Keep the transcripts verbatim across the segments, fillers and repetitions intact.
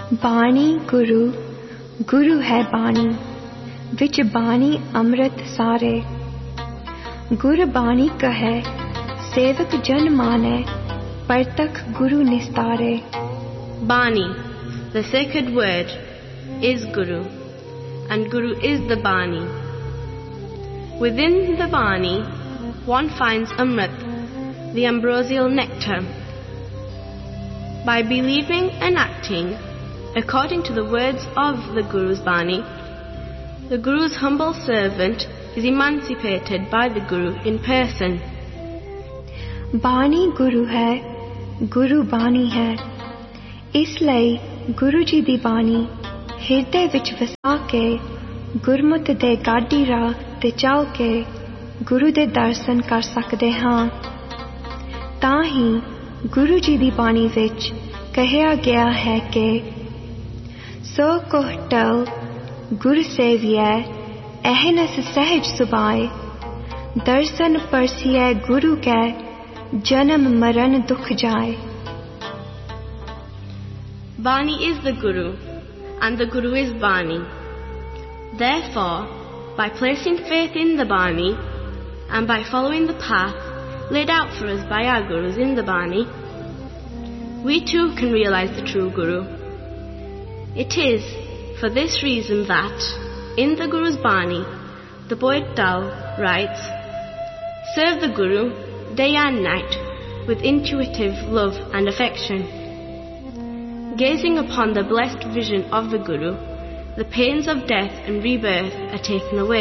बाणी गुरु गुरु है बाणी विच बाणी अमृत सारे गुर बाणी कहे सेवक जन माने परतख गुरु निस्तारे. Bani, the sacred word, is Guru, and Guru is the Bani. Within the Bani, one finds Amrit, the ambrosial nectar. By believing and acting according to the words of the Guru's Bani, the Guru's humble servant is emancipated by the Guru in person. बाणी गुरु है गुरु बाणी है इस ਲਈ गुरु जी दी बाणी ਹਿਰਦੇ ਵਿੱਚ ਵਸਾ ਕੇ ਗੁਰਮਤਿ ਦੇ ਗਾਡੀ ਰਾਹ ਤੇ ਚੱਲ ਕੇ ਗੁਰੂ ਦੇ ਦਰਸ਼ਨ ਕਰ ਸਕਦੇ ਹਾਂ. ਤਾਂ ਹੀ ਗੁਰੂ ਜੀ ਦੀ ਬਾਣੀ ਵਿੱਚ ਕਿਹਾ ਗਿਆ ਹੈ ਕਿ ਸੋ ਕੋਹ ਟਲ ਗੁਰ ਸੇਵੀਐ ਅਹਨਸ ਸਹਿਜ ਸੁਭਾਏ ਦਰਸ਼ਨ ਪਰਸੀਐ ਗੁਰੂ ਕੈ janam maran dukh jaye. Bani is the Guru, and the Guru is Bani. Therefore, by placing faith in the Bani, and by following the path laid out for us by our Gurus in the Bani, we too can realize the true Guru. It is for this reason that, in the Guru's Bani, the poet Dal writes, serve the Guru day and night with intuitive love and affection. Gazing upon the blessed vision of the Guru, the pains of death and rebirth are taken away.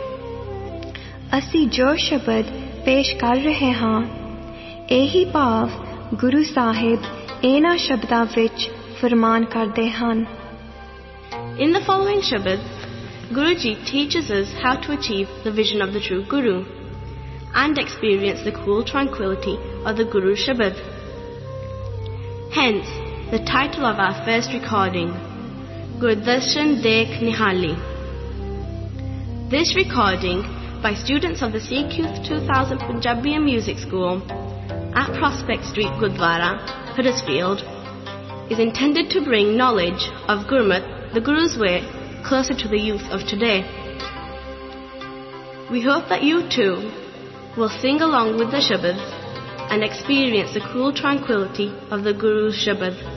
ਅਸੀਂ ਜੋ ਸ਼ਬਦ ਪੇਸ਼ ਕਰ ਰਹੇ ਹਾਂ ਇਹੀ ਭਾਵ ਗੁਰੂ ਸਾਹਿਬ ਇਹਨਾਂ ਸ਼ਬਦਾਂ ਵਿੱਚ ਫਰਮਾਨ ਕਰਦੇ ਹਨ. In the following Shabad, Guruji teaches us how to achieve the vision of the true Guru and experience the cool tranquility of the Guru's Shabad. Hence, the title of our first recording, Gurdarshan Dekh Nihali. This recording, by students of the C Q two thousand Punjabi Music School at Prospect Street, Gurdwara, Huddersfield, is intended to bring knowledge of Gurmat, the Guru's way, closer to the youth of today. We hope that you too will sing along with the Shabads and experience the cool tranquility of the Guru's Shabad.